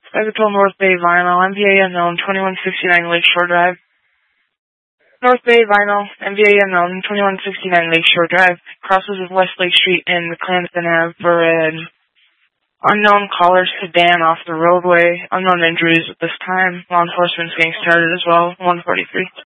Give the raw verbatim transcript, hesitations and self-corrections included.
Agatal North Bay Vinyl, M V A unknown, twenty-one sixty-nine Lakeshore Drive. North Bay Vinyl, M V A unknown, twenty-one sixty-nine Lakeshore Drive. Crosses with West Lake Street and Cranston Ave for an unknown caller sedan off the roadway. Unknown injuries at this time. Law enforcement's getting started as well. one forty-three.